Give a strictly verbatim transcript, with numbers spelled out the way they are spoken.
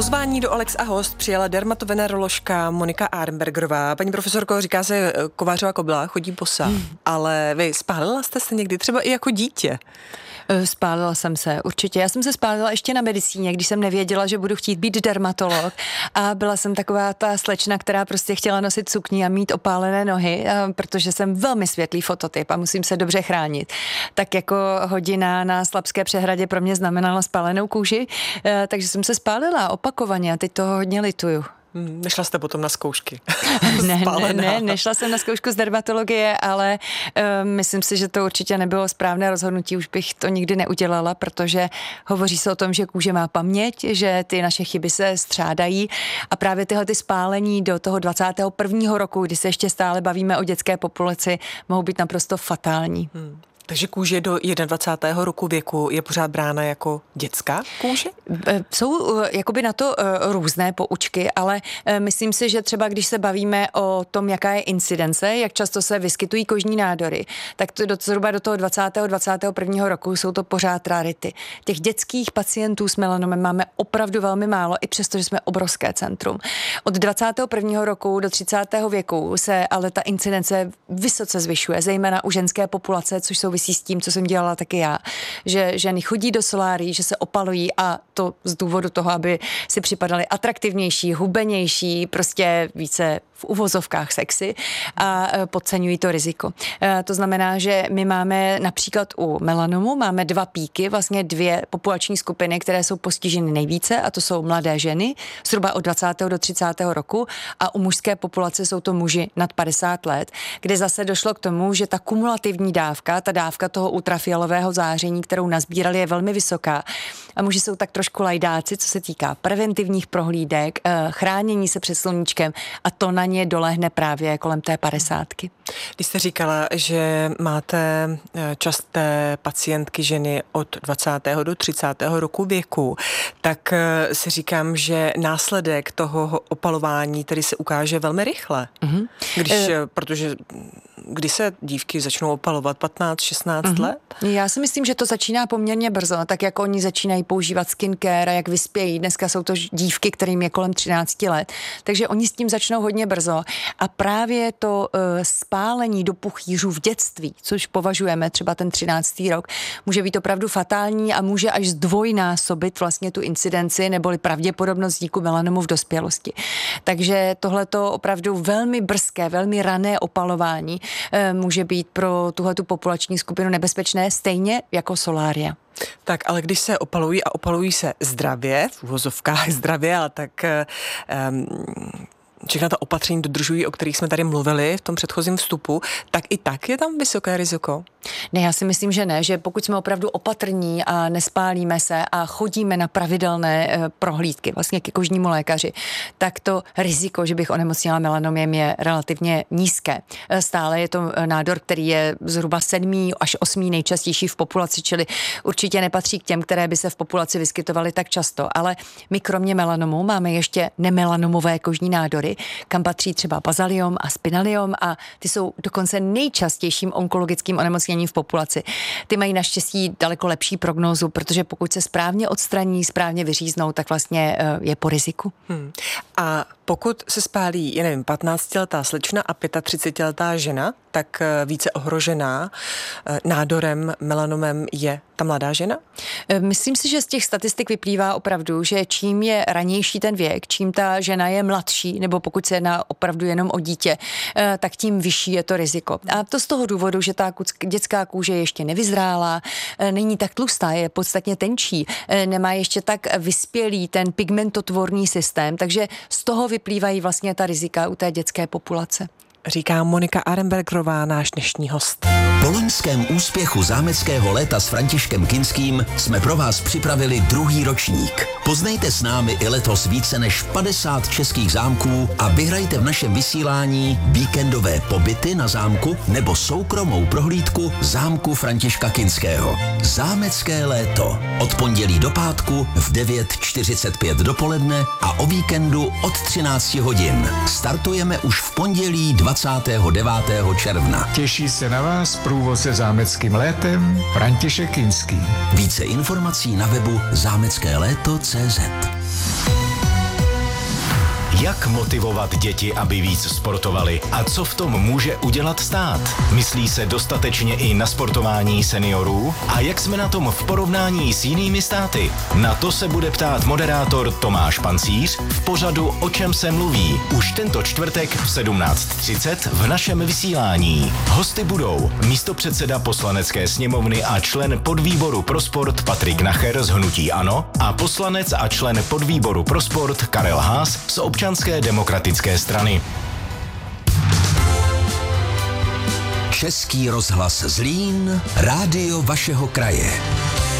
Pozvání do Alex a host přijala dermatoveneroložka Monika Arenbergerová. Paní profesorko, říká se kovářová kobyla, chodí bosa, hmm. ale vy spálila jste se někdy třeba i jako dítě? Spálila jsem se, určitě. Já jsem se spálila ještě na medicíně, když jsem nevěděla, že budu chtít být dermatolog, a byla jsem taková ta slečna, která prostě chtěla nosit sukni a mít opálené nohy, protože jsem velmi světlý fototyp a musím se dobře chránit. Tak jako hodina na Slabské přehradě pro mě znamenala spálenou kůži, takže jsem se spálila opakovaně a teď toho hodně lituju. Nešla jste potom na zkoušky? ne, ne, ne, nešla jsem na zkoušku z dermatologie, ale uh, myslím si, že to určitě nebylo správné rozhodnutí, už bych to nikdy neudělala, protože hovoří se o tom, že kůže má paměť, že ty naše chyby se střádají a právě tyhle ty spálení do toho dvacátého prvního roku, kdy se ještě stále bavíme o dětské populaci, mohou být naprosto fatální. Hmm. Takže kůže do dvacátého prvního roku věku je pořád brána jako dětská kůže? Jsou jakoby na to různé poučky, ale myslím si, že třeba když se bavíme o tom, jaká je incidence, jak často se vyskytují kožní nádory, tak to do, zhruba do toho dvacátého dvacátého prvního roku jsou to pořád rarity. Těch dětských pacientů s melanomem máme opravdu velmi málo, i přesto, že jsme obrovské centrum. Od dvacátého prvního roku do třicátého věku se ale ta incidence vysoce zvyšuje, zejména u ženské populace, což jsou s tím, co jsem dělala taky já, že ženy chodí do solárií, že se opalují a to z důvodu toho, aby si připadaly atraktivnější, hubenější, prostě více v uvozovkách sexy a podceňují to riziko. To znamená, že my máme například u melanomu máme dva píky, vlastně dvě populační skupiny, které jsou postiženy nejvíce, a to jsou mladé ženy, zhruba od dvacátého do třicátého roku, a u mužské populace jsou to muži nad padesát let, kde zase došlo k tomu, že ta kumulativní dávka, ta dávka toho ultrafialového záření, kterou nazbírali, je velmi vysoká. A muži jsou tak trošku lajdáci, co se týká preventivních prohlídek, chránění se před sluníčkem, a to na ně dolehne právě kolem té padesátky. Když jste říkala, že máte časté pacientky ženy od dvacátého do třicátého roku věku, tak si říkám, že následek toho opalování tedy se ukáže velmi rychle. Mm-hmm. Když, e... protože kdy se dívky začnou opalovat, patnáct šestnáct mm-hmm. let? Já si myslím, že to začíná poměrně brzo, tak jako oni začínají používat skincare a jak vyspějí. Dneska jsou to dívky, kterým je kolem třináct let, takže oni s tím začnou hodně brzo. A právě to uh, spálení do puchýřů v dětství, což považujeme třeba ten třináctý rok, může být opravdu fatální a může až zdvojnásobit vlastně tu incidenci neboli pravděpodobnost vzniku melanomu v dospělosti. Takže tohleto opravdu velmi brzké, velmi rané opalování může být pro tuhletu populační skupinu nebezpečné, stejně jako solária. Tak, ale když se opalují a opalují se zdravě, v uvozovkách zdravě, ale tak um, všechna ta opatření dodržují, o kterých jsme tady mluvili v tom předchozím vstupu, tak i tak je tam vysoké riziko? Ne, já si myslím, že ne, že pokud jsme opravdu opatrní a nespálíme se a chodíme na pravidelné e, prohlídky vlastně ke kožnímu lékaři, tak to riziko, že bych onemocněla melanomem, je relativně nízké. E, stále je to nádor, který je zhruba sedmý až osmý nejčastější v populaci, čili určitě nepatří k těm, které by se v populaci vyskytovaly tak často, ale my kromě melanomu máme ještě nemelanomové kožní nádory, kam patří třeba bazaliom a spinaliom, a ty jsou dokonce nejčastějším onkologickým onemocněním v populaci. Ty mají naštěstí daleko lepší prognózu, protože pokud se správně odstraní, správně vyříznou, tak vlastně je po riziku. Hmm. A pokud se spálí, já nevím, patnáctiletá slečna a třicetiletá žena, tak více ohrožená nádorem, melanomem je ta mladá žena? Myslím si, že z těch statistik vyplývá opravdu, že čím je ranější ten věk, čím ta žena je mladší, nebo pokud se jedná opravdu jenom o dítě, tak tím vyšší je to riziko. A to z toho důvodu, že ta dětská kůže ještě nevyzrála, není tak tlustá, je podstatně tenčí, nemá ještě tak vyspělý ten pigmentotvorný systém, takže z toho vyplývají vlastně ta rizika u té dětské populace. Říká Monika Arenbergerová, náš dnešní host. Po loňském úspěchu zámeckého léta s Františkem Kinským jsme pro vás připravili druhý ročník. Poznejte s námi i letos více než padesát českých zámků a vyhrajte v našem vysílání víkendové pobyty na zámku nebo soukromou prohlídku zámku Františka Kinského. Zámecké léto. Od pondělí do pátku v devět čtyřicet pět dopoledne a o víkendu od třináct hodin. Startujeme už v pondělí dvacátého devátého června. Těší se na vás průvodce zámeckým létem František Kinský. Více informací na webu zámecké léto tečka cé zet. Jak motivovat děti, aby víc sportovali a co v tom může udělat stát? Myslí se dostatečně i na sportování seniorů? A jak jsme na tom v porovnání s jinými státy? Na to se bude ptát moderátor Tomáš Pancíř v pořadu O čem se mluví už tento čtvrtek v sedmnáct třicet v našem vysílání. Hosty budou místopředseda Poslanecké sněmovny a člen podvýboru pro sport Patrik Nacher z hnutí ANO a poslanec a člen podvýboru pro sport Karel Haas z Občanské demokratické strany. Český rozhlas Zlín, rádio vašeho kraje.